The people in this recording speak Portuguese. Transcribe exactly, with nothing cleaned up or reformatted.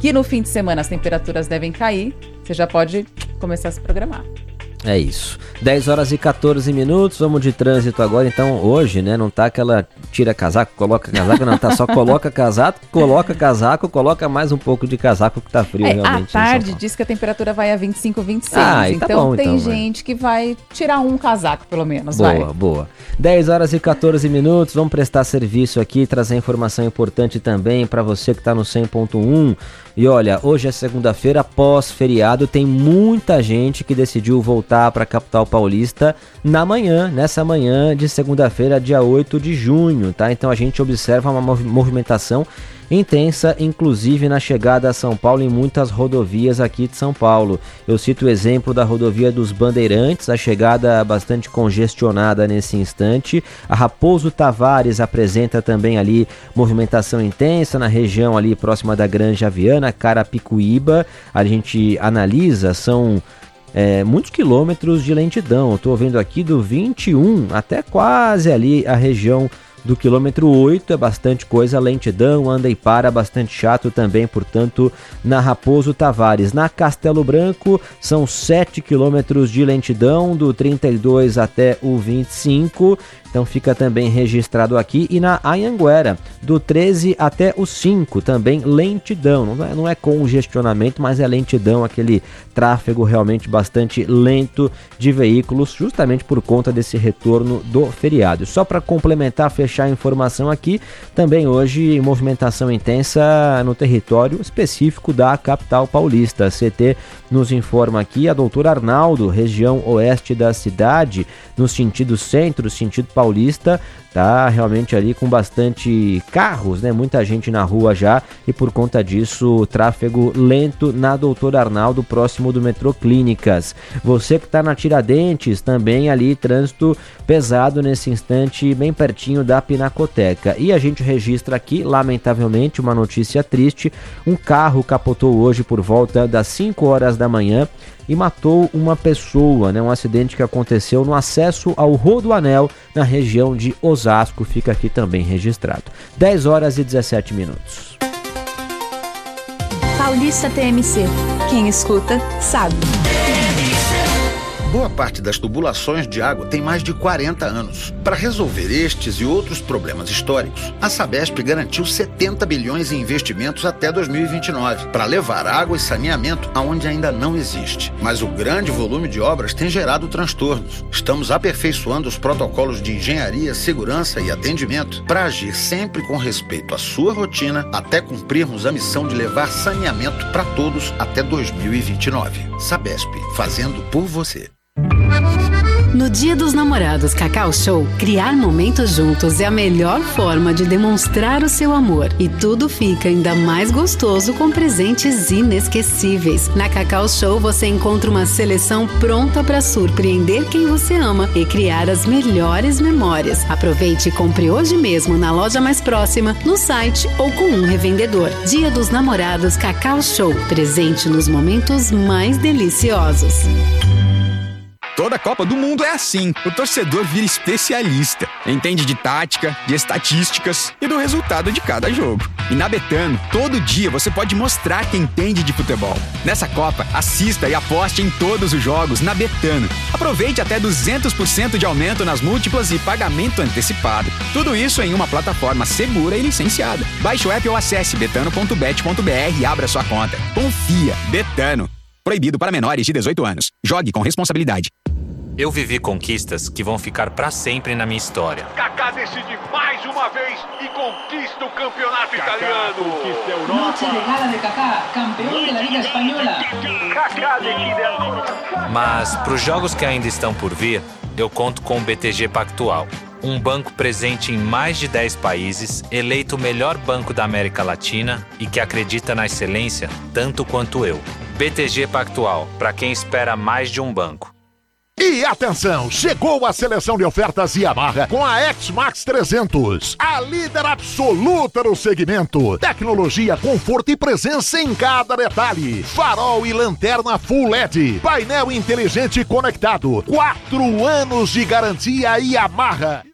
que no fim de semana as temperaturas devem cair, você já pode começar a se programar. É isso. dez horas e catorze minutos, vamos de trânsito agora. Então, hoje, né, não tá aquela tira casaco, coloca casaco, não, tá só coloca casaco, coloca casaco, coloca mais um pouco de casaco que tá frio é, realmente. À tarde diz que a temperatura vai a vinte e cinco, vinte e seis. Ah, então tá bom, tem então, gente vai. que vai tirar um casaco, pelo menos. Boa, vai. boa. dez horas e catorze minutos, vamos prestar serviço aqui, trazer informação importante também para você que tá no cem ponto um. E olha, hoje é segunda-feira, pós-feriado, tem muita gente que decidiu voltar para a capital paulista na manhã, nessa manhã de segunda-feira, dia oito de junho, tá? Então a gente observa uma movimentação intensa, inclusive na chegada a São Paulo em muitas rodovias aqui de São Paulo. Eu cito o exemplo da rodovia dos Bandeirantes, a chegada bastante congestionada nesse instante. A Raposo Tavares apresenta também ali movimentação intensa na região ali próxima da Granja Viana, Carapicuíba. A gente analisa, são É, muitos quilômetros de lentidão. Eu estou vendo aqui do vinte e um até quase ali a região do quilômetro oito, é bastante coisa, lentidão, anda e para, bastante chato também, portanto, na Raposo Tavares. Na Castelo Branco, são sete quilômetros de lentidão, do trinta e dois até o vinte e cinco, então fica também registrado aqui. E na Anhanguera, do treze até o cinco, também lentidão, não é, não é congestionamento, mas é lentidão, aquele tráfego realmente bastante lento de veículos, justamente por conta desse retorno do feriado. Só para complementar, fechar a informação aqui, também hoje movimentação intensa no território específico da capital paulista. A C T nos informa aqui, a doutora Arnaldo, região oeste da cidade, no sentido centro, sentido paulista, tá realmente ali com bastante carros, né? Muita gente na rua já, e por conta disso, tráfego lento na doutor Arnaldo, próximo do metrô Clínicas. Você que tá na Tiradentes, também ali trânsito pesado nesse instante, bem pertinho da Pinacoteca. E a gente registra aqui, lamentavelmente, uma notícia triste: um carro capotou hoje por volta das cinco horas da manhã e matou uma pessoa, né? Um acidente que aconteceu no acesso ao Rodoanel, na região de Osasco, fica aqui também registrado. dez horas e dezessete minutos. Paulista T M C. Quem escuta, sabe. Boa parte das tubulações de água tem mais de quarenta anos. Para resolver estes e outros problemas históricos, a Sabesp garantiu setenta bilhões em investimentos até dois mil e vinte e nove, para levar água e saneamento aonde ainda não existe. Mas o grande volume de obras tem gerado transtornos. Estamos aperfeiçoando os protocolos de engenharia, segurança e atendimento para agir sempre com respeito à sua rotina, até cumprirmos a missão de levar saneamento para todos até dois mil e vinte e nove. Sabesp, fazendo por você. No Dia dos Namorados Cacau Show, criar momentos juntos é a melhor forma de demonstrar o seu amor. E tudo fica ainda mais gostoso com presentes inesquecíveis. Na Cacau Show você encontra uma seleção pronta para surpreender quem você ama e criar as melhores memórias. Aproveite e compre hoje mesmo na loja mais próxima, no site ou com um revendedor. Dia dos Namorados Cacau Show. Presente nos momentos mais deliciosos. Toda Copa do Mundo é assim. O torcedor vira especialista. Entende de tática, de estatísticas e do resultado de cada jogo. E na Betano, todo dia você pode mostrar que entende de futebol. Nessa Copa, assista e aposte em todos os jogos na Betano. Aproveite até duzentos por cento de aumento nas múltiplas e pagamento antecipado. Tudo isso em uma plataforma segura e licenciada. Baixe o app ou acesse betano ponto bet ponto b r e abra sua conta. Confia. Betano. Proibido para menores de dezoito anos. Jogue com responsabilidade. Eu vivi conquistas que vão ficar pra sempre na minha história. Kaká decide mais uma vez e conquista o campeonato Kaká italiano. Conquista a Europa. Noche de gala de Kaká, campeão da Liga Espanhola. Kaká decide agora. Mas pros jogos que ainda estão por vir, eu conto com o B T G Pactual. Um banco presente em mais de dez países, eleito o melhor banco da América Latina e que acredita na excelência tanto quanto eu. B T G Pactual, para quem espera mais de um banco. E atenção, chegou a seleção de ofertas Yamaha com a X-Max trezentos, a líder absoluta no segmento. Tecnologia, conforto e presença em cada detalhe. Farol e lanterna Full L E D, painel inteligente conectado, quatro anos de garantia Yamaha.